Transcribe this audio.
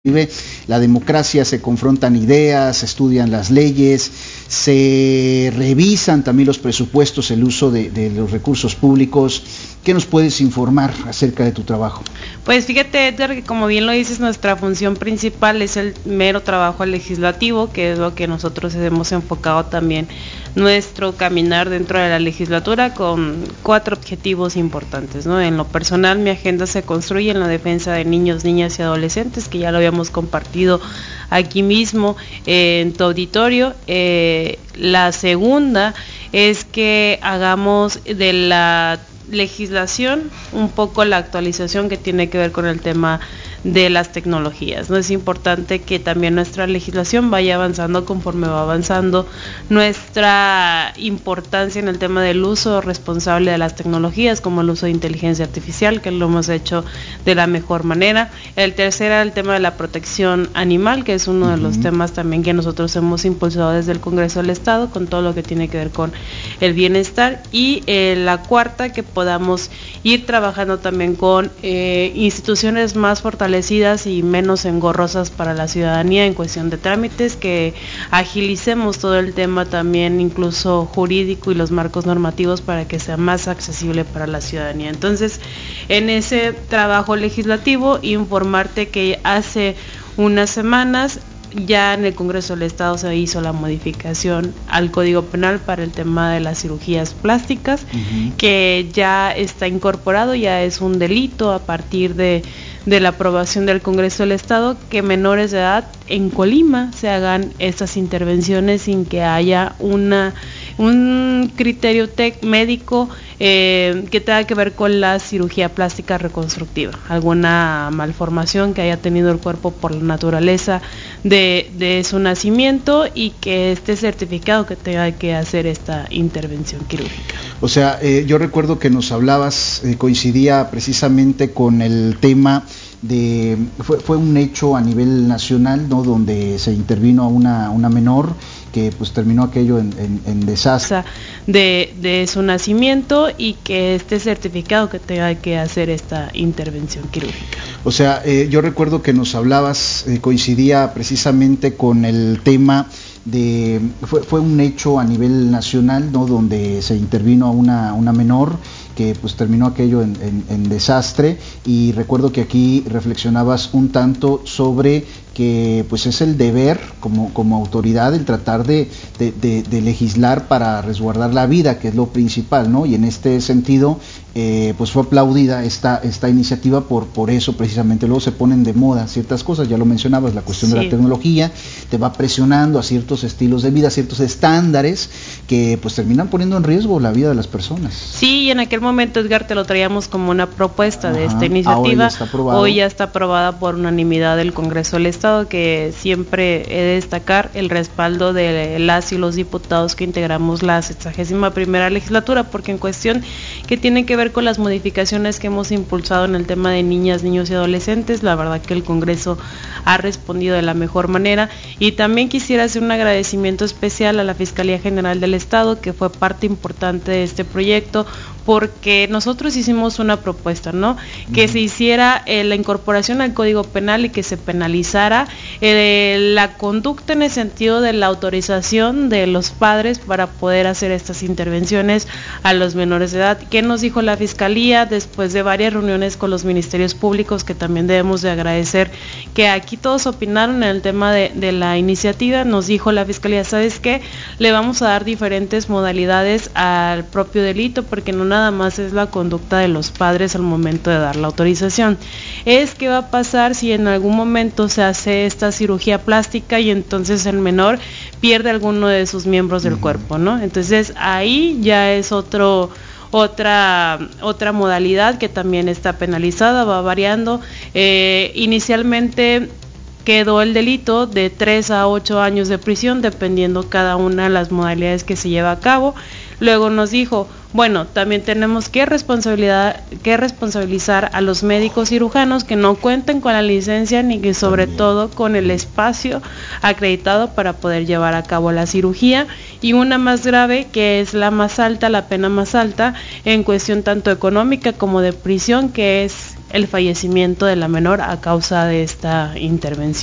La democracia, se confrontan ideas, se estudian las leyes, se revisan también los presupuestos, el uso de los recursos públicos. ¿Qué nos puedes informar acerca de tu trabajo? Pues fíjate, Edgar, que como bien lo dices, nuestra función principal es el mero trabajo legislativo, que es lo que nosotros hemos enfocado también nuestro caminar dentro de la legislatura con 4 objetivos importantes, ¿no? En lo personal, mi agenda se construye en la defensa de niños, niñas y adolescentes, que ya lo habíamos compartido aquí mismo en tu auditorio. La segunda es que hagamos de la legislación un poco la actualización que tiene que ver con el tema de las tecnologías, ¿no? Es importante que también nuestra legislación vaya avanzando conforme va avanzando nuestra importancia en el tema del uso responsable de las tecnologías, como el uso de inteligencia artificial, que lo hemos hecho de la mejor manera. El tercero, el tema de la protección animal, que es uno de los temas también que nosotros hemos impulsado desde el Congreso del Estado, con todo lo que tiene que ver con el bienestar. Y la cuarta, que podamos ir trabajando también con instituciones más fortalecidas y menos engorrosas para la ciudadanía en cuestión de trámites, que agilicemos todo el tema también incluso jurídico y los marcos normativos para que sea más accesible para la ciudadanía. Entonces, en ese trabajo legislativo, informarte que hace unas semanas ya en el Congreso del Estado se hizo la modificación al Código Penal para el tema de las cirugías plásticas, que ya está incorporado, ya es un delito a partir de la aprobación del Congreso del Estado, que menores de edad en Colima se hagan estas intervenciones sin que haya un criterio médico que tenga que ver con la cirugía plástica reconstructiva, alguna malformación que haya tenido el cuerpo por la naturaleza de su nacimiento, y que esté certificado que tenga que hacer esta intervención quirúrgica. O sea, yo recuerdo que nos hablabas, coincidía precisamente con el tema de, fue un hecho a nivel nacional, ¿no?, donde se intervino a una menor que pues terminó aquello en desastre de su nacimiento, y que esté certificado que tenga que hacer esta intervención quirúrgica. O sea, yo recuerdo que nos hablabas, coincidía precisamente con el tema de, fue un hecho a nivel nacional, ¿no?, donde se intervino a una menor que pues terminó aquello en desastre, y recuerdo que aquí reflexionabas un tanto sobre que pues es el deber como autoridad el tratar de legislar para resguardar la vida, que es lo principal, ¿no? Y en este sentido pues fue aplaudida esta iniciativa por eso precisamente. Luego se ponen de moda ciertas cosas, ya lo mencionabas, la cuestión de la tecnología te va presionando a ciertos estilos de vida, ciertos estándares que pues terminan poniendo en riesgo la vida de las personas. Sí, y en aquel momento, Edgar, te lo traíamos como una propuesta de esta iniciativa. Hoy ya está aprobada por unanimidad del Congreso del Estado, que siempre he de destacar el respaldo de las y los diputados que integramos la 61ª legislatura, porque en cuestión que tiene que ver con las modificaciones que hemos impulsado en el tema de niñas, niños y adolescentes, la verdad que el Congreso ha respondido de la mejor manera. Y también quisiera hacer un agradecimiento especial a la Fiscalía General del Estado, que fue parte importante de este proyecto, porque nosotros hicimos una propuesta, ¿no?, que se hiciera la incorporación al Código Penal y que se penalizara la conducta en el sentido de la autorización de los padres para poder hacer estas intervenciones a los menores de edad. ¿Qué nos dijo la Fiscalía después de varias reuniones con los ministerios públicos, que también debemos de agradecer que aquí todos opinaron en el tema de la iniciativa? Nos dijo la Fiscalía, ¿sabes qué? Le vamos a dar diferentes modalidades al propio delito, porque no nada más es la conducta de los padres al momento de dar la autorización. Es qué va a pasar si en algún momento se hace esta cirugía plástica y entonces el menor pierde alguno de sus miembros del cuerpo, ¿no? Entonces ahí ya es otra modalidad que también está penalizada, va variando. Inicialmente quedó el delito de 3 a 8 años de prisión, dependiendo cada una de las modalidades que se lleva a cabo. Luego nos dijo, bueno, también tenemos que responsabilizar a los médicos cirujanos que no cuenten con la licencia ni que sobre todo con el espacio acreditado para poder llevar a cabo la cirugía. Y una más grave, que es la más alta, la pena más alta en cuestión tanto económica como de prisión, que es el fallecimiento de la menor a causa de esta intervención.